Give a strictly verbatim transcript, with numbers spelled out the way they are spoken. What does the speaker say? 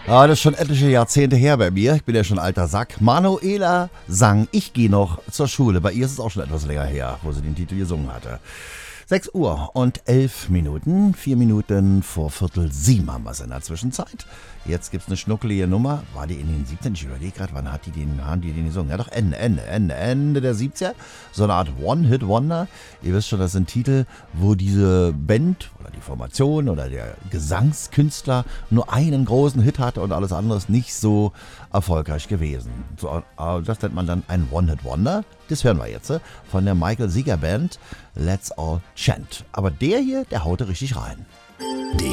Ja, das ist schon etliche Jahrzehnte her bei mir. Ich bin ja schon alter Sack. Manuela sang Ich gehe noch zur Schule. Bei ihr ist es auch schon etwas länger her, wo sie den Titel gesungen hatte. sechs Uhr und elf Minuten. Vier Minuten vor Viertel sieben haben wir es in der Zwischenzeit. Jetzt gibt es eine schnuckelige Nummer. War die in den siebzigern? Ich überlege gerade, wann hat die den, haben die den gesungen? Ja doch, Ende, Ende, Ende, Ende der siebziger. So eine Art One-Hit-Wonder. Ihr wisst schon, das sind Titel, wo diese Band oder die Formation oder der Gesangskünstler nur einen großen Hit hatte und alles andere ist nicht so erfolgreich gewesen. So, das nennt man dann ein One-Hit-Wonder. Das hören wir jetzt von der Michael Seeger Band. Let's All Chant. Aber der hier, der haute richtig rein.